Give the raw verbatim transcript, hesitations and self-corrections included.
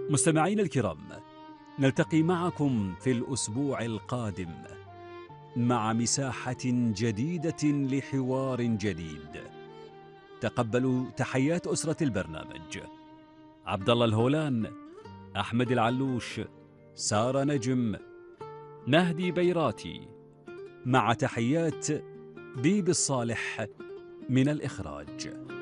مستمعين الكرام، نلتقي معكم في الأسبوع القادم مع مساحة جديدة لحوار جديد. تقبلوا تحيات أسرة البرنامج: عبد الله الهولان، أحمد العلوش، سارة نجم، مهدي بيراتي، مع تحيات بيبي الصالح من الإخراج.